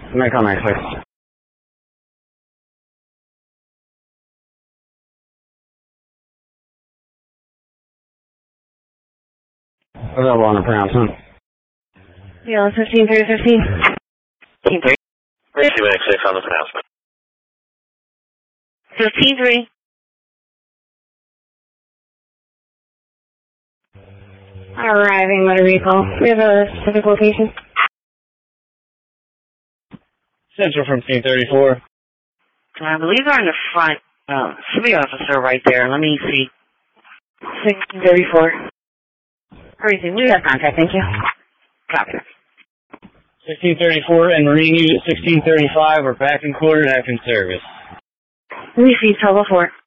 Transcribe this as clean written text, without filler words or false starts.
Make on next, please. Available on the pronouncement. Yeah, 15-3-15. 15-3. Nancy Max 6 on the pronouncement. 15-3. Arriving motor vehicle. We have a specific location. Central from Team 34. I believe they're in the front. Should be officer right there. Let me see. 1634. Everything. We have contact. Thank you. Copy. 1634 and Marine Unit 1635 are back in quarter and active service. Let me see. Total 4.